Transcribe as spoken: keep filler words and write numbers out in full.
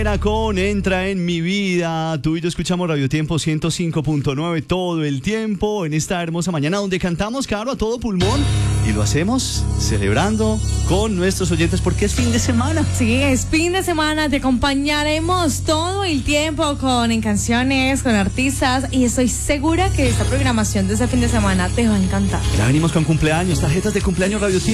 Con Entra en mi vida, tú y yo escuchamos Radio Tiempo ciento cinco punto nueve todo el tiempo en esta hermosa mañana donde cantamos, claro, a todo pulmón y lo hacemos celebrando con nuestros oyentes porque es fin de semana. Sí, es fin de semana, te acompañaremos todo el tiempo con en canciones, con artistas y estoy segura que esta programación de este fin de semana te va a encantar. Ya venimos con cumpleaños, tarjetas de cumpleaños Radio Tiempo.